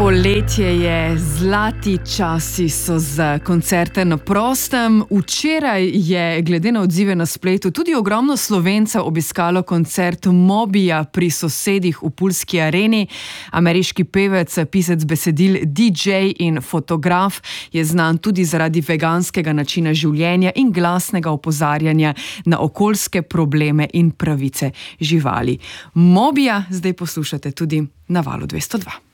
Poletje je, zlati časi so za koncerte na prostem. Včeraj je, glede na odzive na spletu, tudi ogromno Slovencev obiskalo koncert Mobija pri sosedih v Pulski areni. Ameriški pevec, pisec besedil, DJ in fotograf je znan tudi zaradi veganskega načina življenja in glasnega opozarjanja na okoljske probleme in pravice živali. Mobija zdaj poslušate tudi na Valu 202.